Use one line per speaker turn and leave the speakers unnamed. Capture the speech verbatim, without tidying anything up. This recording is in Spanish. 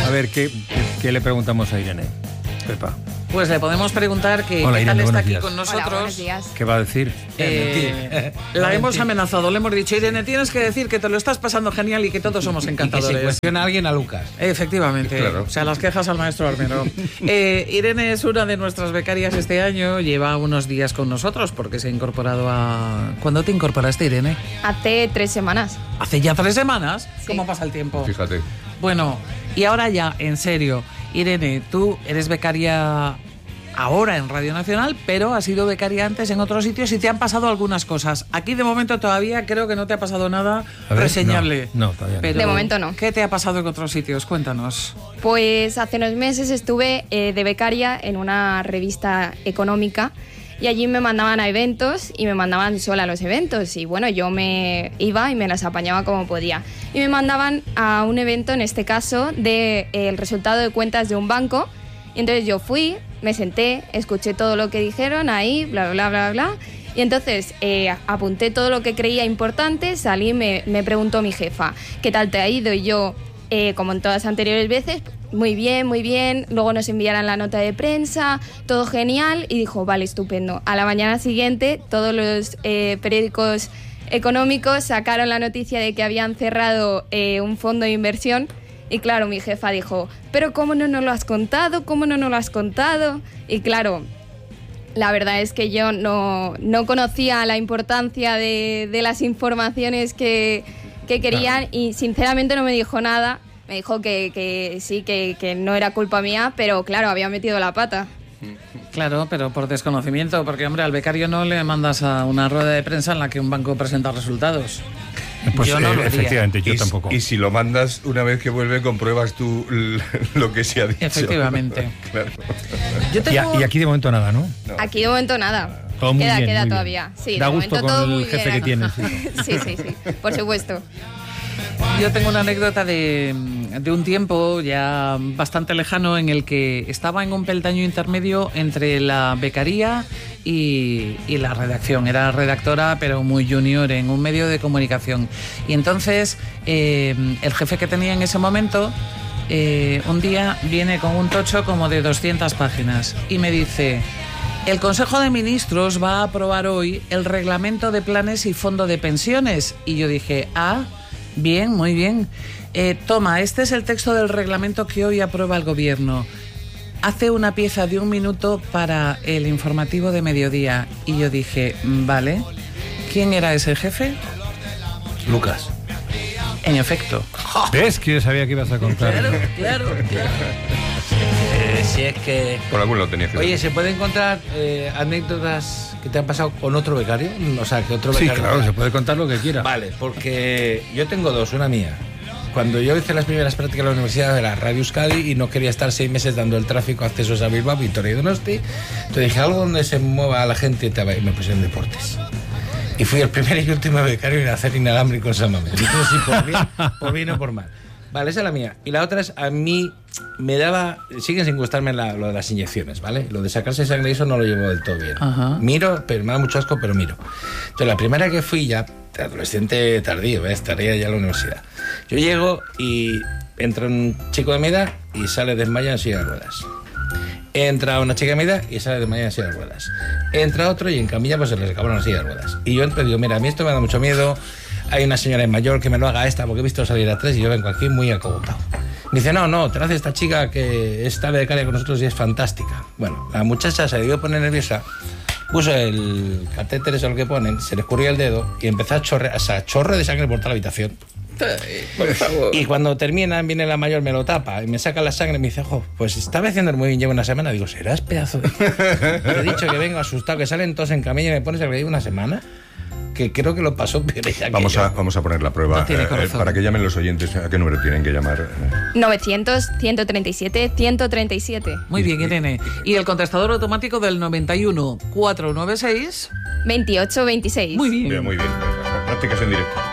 A ver, ¿qué, qué, qué le preguntamos a Irene? Pepa.
Pues le podemos preguntar que
Hola,
qué
Irene,
tal está aquí
días.
con nosotros.
Hola, buenos días.
¿Qué va a decir?
Eh, la
Mentir.
hemos amenazado, le hemos dicho, Irene, tienes que decir que te lo estás pasando genial y que todos somos
Y que
encantadores.
se cuestiona a alguien a Lucas.
Efectivamente,
Claro.
o sea, las quejas al maestro Armero. eh, Irene es una de nuestras becarias este año, lleva unos días con nosotros porque se ha incorporado a... ¿Cuándo te incorporaste, Irene?
Hace tres semanas.
¿Hace ya tres semanas?
Sí.
¿Cómo pasa el tiempo?
Fíjate.
Bueno, y ahora ya, en serio, Irene, tú eres becaria ahora en Radio Nacional, pero has sido becaria antes en otros sitios y te han pasado algunas cosas. Aquí de momento todavía creo que no te ha pasado nada
A ver,
reseñable.
no, no, todavía no.
Pero,
De momento no.
¿qué te ha pasado en otros sitios? Cuéntanos.
Pues hace unos meses estuve eh, de becaria en una revista económica y allí me mandaban a eventos y me mandaban sola a los eventos. Y bueno, yo me iba y me las apañaba como podía. Y me mandaban a un evento, en este caso, del de, eh, el resultado de cuentas de un banco. Y entonces yo fui, me senté, escuché todo lo que dijeron ahí, bla, bla, bla, bla. Y entonces eh, apunté todo lo que creía importante, salí, me, me preguntó mi jefa, ¿qué tal te ha ido? Y yo, eh, como en todas las anteriores veces, muy bien, muy bien. Luego nos enviaron la nota de prensa, todo genial. Y dijo, vale, estupendo. A la mañana siguiente, todos los eh, periódicos económicos sacaron la noticia de que habían cerrado eh, un fondo de inversión. Y claro, mi jefa dijo, pero ¿cómo no nos lo has contado? ¿Cómo no nos lo has contado? Y claro, la verdad es que yo no, no conocía la importancia de, de las informaciones que, que querían y sinceramente no me dijo nada. Me dijo que, que sí, que, que no era culpa mía, pero claro, había metido la pata.
Claro, pero por desconocimiento, porque hombre, al becario no le mandas a una rueda de prensa en la que un banco presenta resultados.
Pues
Yo no
eh,
lo haría.
efectivamente, yo
y,
tampoco.
Y si lo mandas una vez que vuelve, compruebas tú l- lo que se ha dicho.
Efectivamente.
Claro.
Yo
Y,
tengo...
a- y aquí de momento nada, ¿no?
No.
Aquí de momento nada.
Todo muy
queda
bien,
queda
muy bien.
todavía. Sí,
Da
de
gusto
momento
con
todo
el
muy
jefe
bien.
que tienes, sí.
Sí, sí, sí, por supuesto.
Yo tengo una anécdota de, de un tiempo ya bastante lejano en el que estaba en un peldaño intermedio entre la becaría y, y la redacción. Era redactora, pero muy junior en un medio de comunicación. Y entonces eh, el jefe que tenía en ese momento eh, un día viene con un tocho como de doscientas páginas y me dice... El Consejo de Ministros va a aprobar hoy el reglamento de planes y fondo de pensiones. Y yo dije, ah, bien, muy bien. Eh, toma, este es el texto del reglamento que hoy aprueba el Gobierno. Hace una pieza de un minuto para el informativo de mediodía. Y yo dije, vale. ¿Quién era ese jefe?
Lucas.
En efecto.
¿Ves que yo sabía que ibas a contar?
Claro, claro, claro.
Eh, si es que...
Por algún lado tenías que
Oye,
ver.
¿se puede encontrar eh, anécdotas que te han pasado con otro becario? O sea, que otro
Sí,
becario...
claro, se puede contar lo que quiera.
Vale, porque yo tengo dos, una mía. Cuando yo hice las primeras prácticas en la universidad era Radio Euskadi y no quería estar seis meses dando el tráfico accesos a Bilbao, Vitoria y Donosti. Entonces dije, algo donde se mueva la gente y me pusieron deportes. Y fui el primer y último becario en hacer inalámbrico en San Mamés. No sé si por bien, por bien o por mal. Vale, esa es la mía. Y la otra es, a mí me daba... Siguen sin gustarme la- lo de las inyecciones, ¿vale? Lo de sacarse sangre y eso no lo llevo del todo bien.
Ajá.
Miro, pero me da mucho asco, pero miro. Entonces, la primera que fui ya, adolescente tardío, ¿eh? Estaría ya en la universidad. Yo llego y entra un chico de mi edad y sale desmayado en silla de ruedas. Entra una chica de mi edad y sale desmayada en silla de ruedas. Entra otro y en camilla pues se les acabaron las sillas de ruedas. Y yo entro y digo, mira, a mí esto me da mucho miedo. Hay una señora mayor que me lo haga esta porque he visto salir a tres y yo vengo aquí muy acogotado. Me dice, no, no, te lo hace esta chica que está becaria con nosotros y es fantástica. Bueno, la muchacha se debió poner nerviosa, puso el catéter, eso es lo que ponen, se le escurrió el dedo y empezó a chorrear, o sea, chorro de sangre por toda la habitación.
Por favor.
Y cuando terminan, viene la mayor, me lo tapa y me saca la sangre y me dice, jo, pues estaba haciendo muy bien, llevo una semana. Digo, ¿serás pedazo de...? Te he dicho que vengo asustado, que salen todos en camilla y me pones el que llevo una semana. Que creo que lo pasó peor ella que
Vamos
yo.
a, vamos a poner la prueba.
No tiene
eh,
corazón.
para que llamen los oyentes, ¿a qué número tienen que llamar?
novecientos, ciento treinta y siete, ciento treinta y siete.
Muy bien, Irene. Y el contestador automático del noventa y uno, cuatrocientos noventa y seis.
veintiocho veintiséis.
Muy bien.
Bien, muy bien. Prácticas en directo.